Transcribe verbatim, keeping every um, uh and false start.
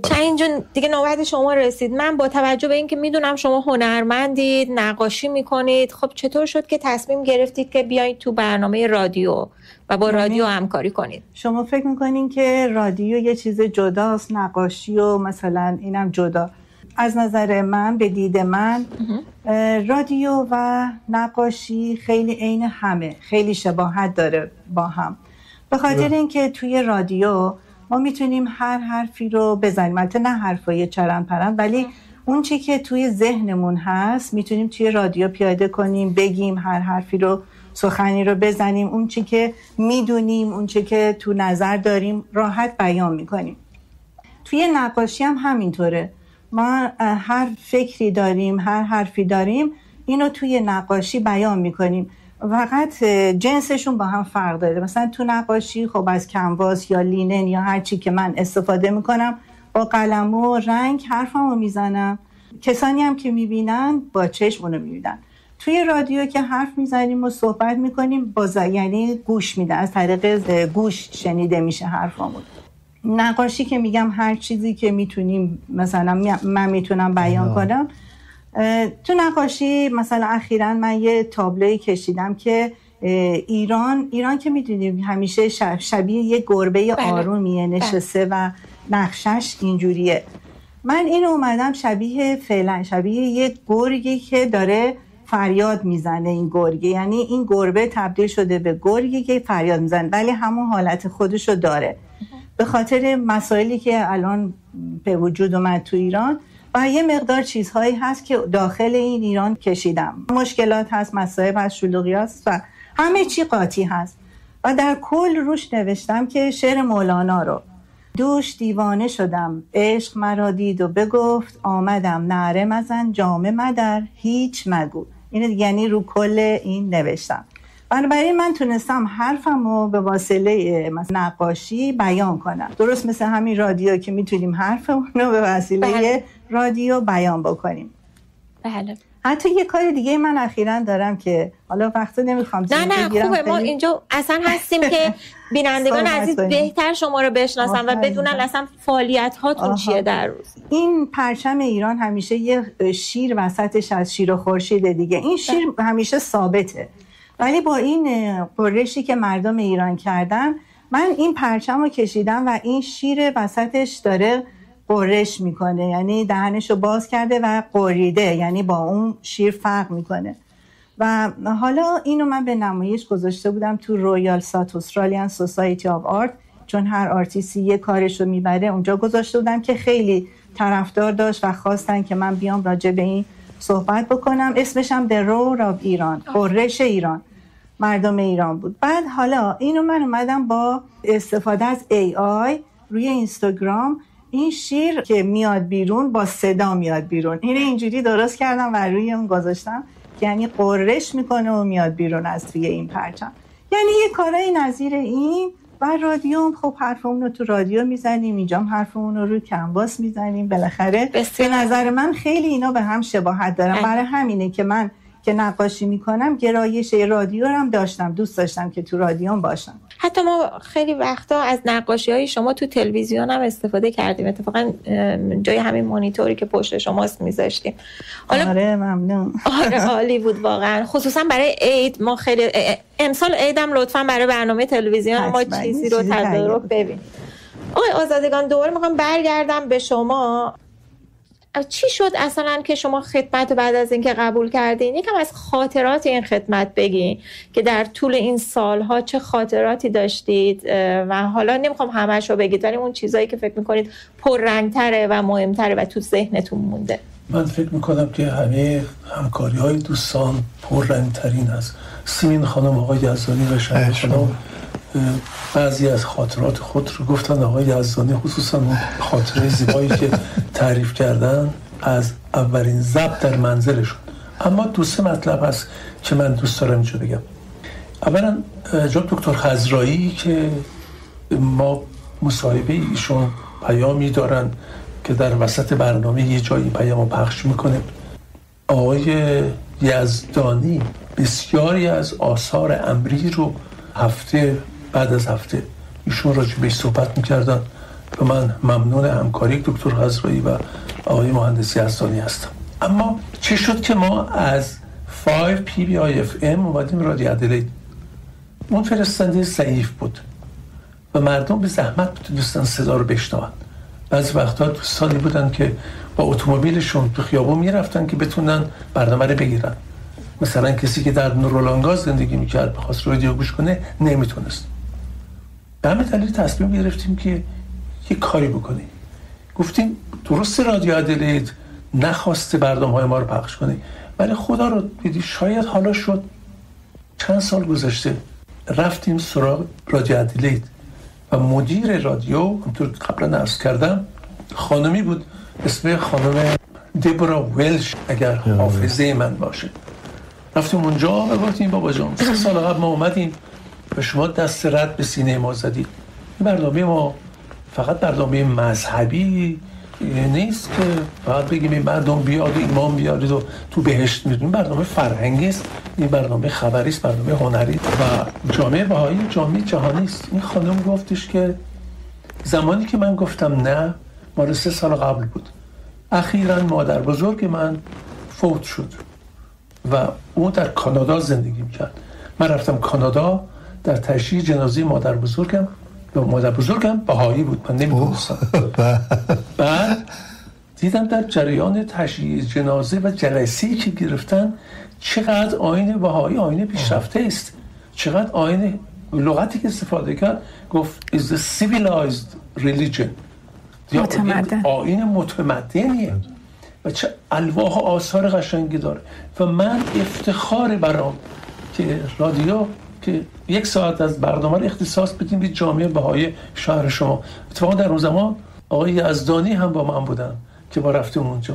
شاهین جون دیگه نوبت شما رسید. من با توجه به اینکه میدونم شما هنرمندید، نقاشی میکنید، خب چطور شد که تصمیم گرفتید که بیایید تو برنامه رادیو و با رادیو همکاری کنید؟ شما فکر میکنین که رادیو یه چیز جداست، نقاشی و مثلا اینم جدا؟ از نظر من، به دید من، رادیو و نقاشی خیلی عین همه، خیلی شباهت داره با هم. به خاطر اینکه توی رادیو ما میتونیم هر حرفی رو بزنیم، البته نه حرفای چرند پرند، ولی اون چی که توی ذهنمون هست میتونیم توی رادیو پیاده کنیم، بگیم، هر حرفی رو، سخنی رو بزنیم، اون چی که میدونیم، اون چی که تو نظر داریم راحت بیان میکنیم. توی نقاشی هم همینطوره. ما هر فکری داریم، هر حرفی داریم، اینو توی نقاشی بیان میکنیم. فقط جنسشون با هم فرق داره. مثلا تو نقاشی خب از کنواس یا لینن یا هر چی که من استفاده میکنم، با قلم و رنگ حرفمو میزنم. کسانی هم که میبینن با چشم اونو میبینن. توی رادیو که حرف میزنیم و صحبت میکنیم، باز یعنی گوش میدن، از طریق گوش شنیده میشه حرفمون. نقاشی که میگم هر چیزی که میتونیم، مثلا من میتونم بیان کنم. تو نقاشی مثلا اخیراً من یه تابلوی کشیدم که ایران ایران که میدونیم همیشه شبیه یه گربه آرومیه نشسته و نقشش اینجوریه. من اینو اومدم شبیه فعلا شبیه یه گرگی که داره فریاد میزنه. این گرگه یعنی این گربه تبدیل شده به گرگی که فریاد میزنه، ولی همون حالت خودشو داره. به خاطر مسائلی که الان به وجود اومد تو ایران و یه مقدار چیزهایی هست که داخل این ایران کشیدم. مشکلات هست، مصائب هست، شلوغی هست و همه چی قاطی هست. و در کل روش نوشتم که شعر مولانا رو، دوش دیوانه شدم عشق مرا دید و بگفت، آمدم نعره مزن جامه مدر هیچ مگو. اینه یعنی رو کل این نوشتم. بنابراین من تونستم حرفم رو به واسطه نقاشی بیان کنم. درست مثل همین رادیو که میتونیم حرفمون رو به وسیله بله. رادیو بیان بکنیم. بله. حتی یه کار دیگه من اخیراً دارم که حالا وقتا نمیخوام نه نه خوبه، ما اینجا اصلا هستیم که بینندگان عزیز بهتر شما رو بشناسن و بدونن اصلا فعالیت هاتون چیه در روز. این پرچم ایران همیشه یه شیر وسطش از شیر و خورشید دیگه. این شیر همیشه ثابته، ولی با این قرشی که مردم ایران کردن، من این پرچم رو کشیدم و این شیر وسطش داره قرش میکنه، یعنی دهنشو باز کرده و قریده، یعنی با اون شیر فرق میکنه. و حالا اینو من به نمایش گذاشته بودم تو رویال سات استرالیان سوسایتی آف آرت، چون هر آرتیستی یه کارشو میبره اونجا گذاشته بودم که خیلی طرفدار داشت و خواستن که من بیام راجع به این صحبت بکنم. اسمش هم The Roar of ایران، قرش ایران، مردم ایران بود. بعد حالا اینو من اومدم با استفاده از ای آی روی اینستاگرام، این شیر که میاد بیرون با صدا میاد بیرون، اینو اینجوری درست کردم و روی اون گذاشتم که یعنی قرش میکنه و میاد بیرون از توی این پرچم. یعنی یه کارای نظیر این. و رادیو خب حرفمون رو تو رادیو میزنیم، اینجا هم حرفمون رو روی کنواس میزنیم. بالاخره به نظر من خیلی اینا به هم شباهت دارن. برای همینه که من که نقاشی میکنم گرایش رادیو رو هم داشتم، دوست داشتم که تو رادیو باشم. حتی ما خیلی وقتا از نقاشی های شما تو تلویزیون هم استفاده کردیم، اتفاقا جای همین مانیتوری که پشت شماست میذاشتیم. آره ممنون. آره عالی بود واقعا، خصوصا برای عید. ما خیلی امسال عیدم لطفا برای برنامه تلویزیون ما چیزی رو تدارک ببینیم. آقای آزادگان دوباره میخوام برگردم به شما. چی شد اصلا که شما خدمت بعد از اینکه قبول کردین؟ یکم از خاطرات این خدمت بگین که در طول این سالها چه خاطراتی داشتید و حالا نمیخوام همه‌شو رو بگید، ولی اون چیزایی که فکر میکنید پررنگ‌تره و مهم‌تره و تو ذهنتون مونده. من فکر میکنم که همه همکاری‌های دوستان پررنگ‌ترین است. سیمین خانم، آقای یزدانی و شهر خانم بعضی از خاطرات خود رو گفتن. آقای یزدانی خصوصا اون خاطره زیبایی که تعریف کردن از اولین ضبط در منزلشون. اما دو سه مطلب هست که من دوست دارم اینجا بگم. اولا جناب دکتر خضرایی که ما مصاحبه ایشون پیامی دارن که در وسط برنامه یه جایی پیامو پخش میکنه. آقای یزدانی بسیاری از آثار امری رو هفته بعد از هفته ایشون راجع بهش صحبت میکردن و من ممنون همکاری دکتر خضرایی و آقای مهندس یزدانی هستم. اما چه شد که ما از پنج پی بی آی اف ام اومدیم رادیو ادلید؟ اون فرستنده ضعیف بود و مردم به زحمت میتونستن صدا رو بشنون. بعضی وقتا دوستانی بودن که با اتومبیلشون تو خیابون میرفتن که بتونن برنامه رو بگیرن. مثلا کسی که در نورولانگا زندگی میکرد بخواست رادیو گوش کنه نمیتونست. به همین دلیل تصمیم گرفتیم که یه کاری بکنیم. گفتیم درست رادیو ادلید نخواسته برنامه‌های ما رو پخش کنه، ولی خدا رو دیدی شاید حالا شد. چند سال گذشته رفتیم سراغ رادیو ادلید و مدیر رادیو همونطور قبلا عرض کردم خانمی بود، اسم خانم دبرا ولش اگر حافظه من باشه. رفتیم اونجا و گفتیم بابا جان سه سال قبل ما اومدیم و شما دست رد به سینه ما زدید. این برنامه ما فقط برنامه مذهبی نیست که فقط بگیم این مردم بیاد و ایمان بیارید و تو بهشت میدونیم. برنامه فرهنگی است، این برنامه خبری است، برنامه هنری و جامعه بهایی جامعه جهانی است. این خانم گفتش که زمانی که من گفتم نه مال سه سال قبل بود. اخیراً مادر بزرگ من فوت شد و اون در کانادا زندگی میکرد. من رفتم کانادا در تشییع جنازه مادر بزرگم و مادر بزرگم بهایی بود، من نمیدونستم. بعد دیدم در جریان تشییع جنازه و جلسه‌ای که گرفتن چقدر آیین بهایی آیین پیشرفته است، چقدر آیین لغتی که استفاده کرد گفت is the civilized religion، متمدن، آیین متمدنیه و چه الواح و آثار قشنگی داره. و من افتخار برام که رادیو که یک ساعت از برنامه رو اختصاص بدیم به جامعه بهایی شهر شما. اتفاقا در اون زمان آقای یزدانی هم با من بودن که با رفتیم اونجا